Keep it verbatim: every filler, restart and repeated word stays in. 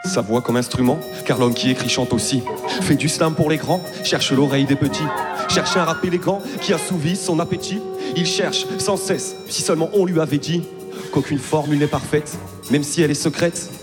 sa voix comme instrument, car l'homme qui écrit chante aussi. Fait du slam pour les grands, cherche l'oreille des petits. Cherche un rap élégant qui assouvit son appétit. Il cherche sans cesse, si seulement on lui avait dit qu'aucune formule n'est parfaite, même si elle est secrète.